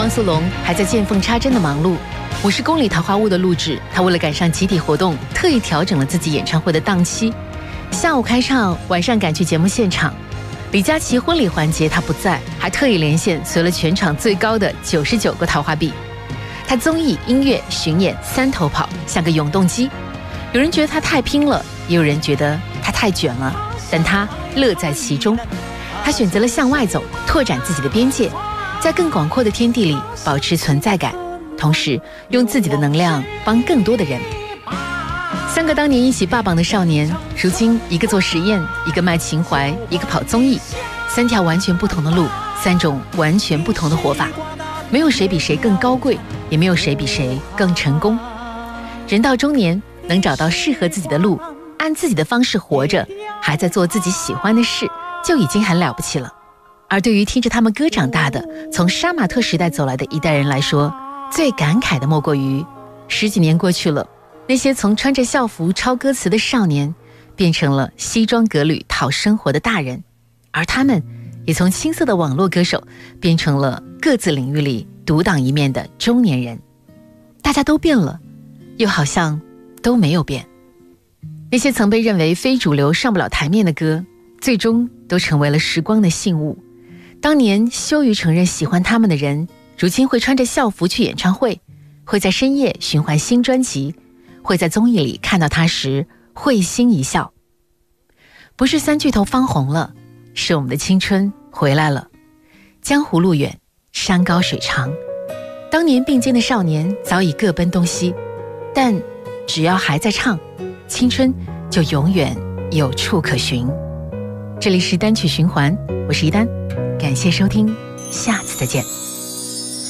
汪苏泷还在见缝插针的忙碌。50公里桃花坞的录制，他为了赶上集体活动，特意调整了自己演唱会的档期，下午开唱，晚上赶去节目现场。李佳琦婚礼环节他不在，还特意连线随了全场最高的99个桃花币。他综艺、音乐、巡演3头跑，像个永动机。有人觉得他太拼了，也有人觉得他太卷了，但他乐在其中。他选择了向外走，拓展自己的边界，在更广阔的天地里保持存在感，同时用自己的能量帮更多的人。3个当年一起霸榜的少年，如今一个做实验，一个卖情怀，一个跑综艺，3条完全不同的路，3种完全不同的活法。没有谁比谁更高贵，也没有谁比谁更成功。人到中年，能找到适合自己的路，按自己的方式活着，还在做自己喜欢的事，就已经很了不起了。而对于听着他们歌长大的，从杀马特时代走来的一代人来说，最感慨的莫过于10几年过去了，那些从穿着校服抄歌词的少年，变成了西装革履讨生活的大人，而他们也从青涩的网络歌手变成了各自领域里独当一面的中年人。大家都变了，又好像都没有变。那些曾被认为非主流上不了台面的歌，最终都成为了时光的信物。当年羞于承认喜欢他们的人，如今会穿着校服去演唱会，会在深夜循环新专辑，会在综艺里看到他时会心一笑。不是3巨头方红了，是我们的青春回来了。江湖路远，山高水长，当年并肩的少年早已各奔东西，但只要还在唱，青春就永远有处可寻。这里是单曲循环，我是一丹，感谢收听，下次再见。